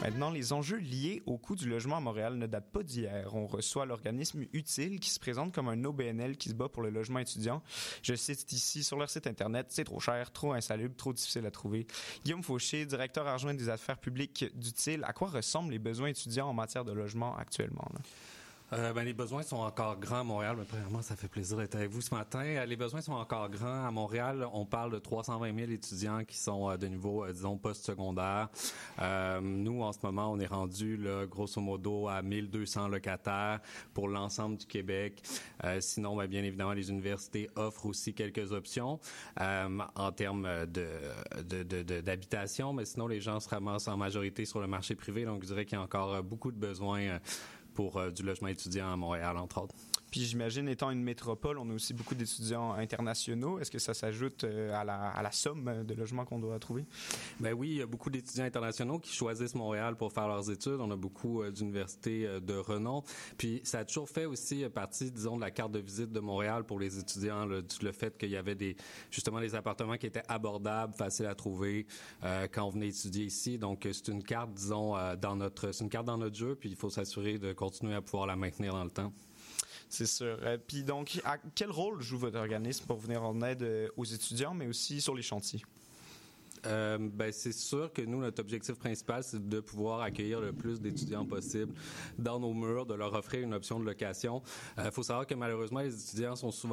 Maintenant, les enjeux liés au coût du logement à Montréal ne datent pas d'hier. On reçoit l'organisme Utile qui se présente comme un OBNL qui se bat pour le logement étudiant. Je cite ici sur leur site internet, c'est trop cher, trop insalubre, trop difficile à trouver. Guillaume Fauché, directeur adjoint des affaires publiques d'Utile, à quoi ressemblent les besoins étudiants en matière de logement actuellement, là? Les besoins sont encore grands à Montréal, mais premièrement, ça fait plaisir d'être avec vous ce matin. Les besoins sont encore grands à Montréal. On parle de 320 000 étudiants qui sont de niveau, disons, post-secondaire. Nous, en ce moment, on est rendu, là, grosso modo, à 1200 locataires pour l'ensemble du Québec. Sinon, bien évidemment, les universités offrent aussi quelques options en termes d'habitation, mais sinon, les gens se ramassent en majorité sur le marché privé. Donc, je dirais qu'il y a encore beaucoup de besoins pour du logement étudiant à Montréal, entre autres. Puis j'imagine, étant une métropole, on a aussi beaucoup d'étudiants internationaux. Est-ce que ça s'ajoute à la somme de logements qu'on doit trouver? Ben oui, il y a beaucoup d'étudiants internationaux qui choisissent Montréal pour faire leurs études. On a beaucoup d'universités de renom. Puis ça a toujours fait aussi partie, disons, de la carte de visite de Montréal pour les étudiants, le fait qu'il y avait justement des appartements qui étaient abordables, faciles à trouver quand on venait étudier ici. Donc c'est une carte, disons, c'est une carte dans notre jeu. Puis il faut s'assurer de continuer à pouvoir la maintenir dans le temps. C'est sûr. Puis donc, quel rôle joue votre organisme pour venir en aide aux étudiants, mais aussi sur les chantiers? C'est sûr que nous, notre objectif principal, c'est de pouvoir accueillir le plus d'étudiants possible dans nos murs, de leur offrir une option de location. Faut savoir que malheureusement, les étudiants sont souvent